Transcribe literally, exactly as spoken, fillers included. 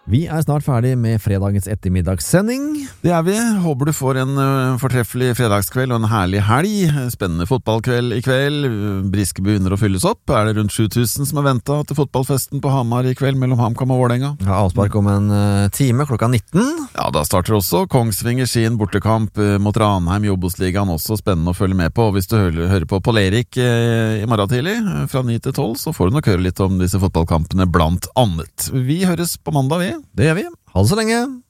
Vi er snart ferdig med fredagens ettermiddagssending. Det er vi. Håper du får en uh, fortreffelig fredagskveld og en herlig helg. Spennende fotballkveld i kveld. Briske begynner å fylles opp. Er det rundt sju tusen som har ventet til fotballfesten på Hamar i kveld mellom HamKam og Vålerenga? Ja, avspark om en uh, time klokka nitten. Ja, da starter også Kongsvinger sin bortekamp uh, mot Ranheim i Obos-ligaen. Også spennende å følge med på. Og hvis du hører, hører på Pål Erik uh, i morgen tidlig uh, fra ni til tolv, så får du nok høre litt om disse fotballkampene blant annet. Vi høres på mandag, vi. Det gjør vi. Ha det så lenge.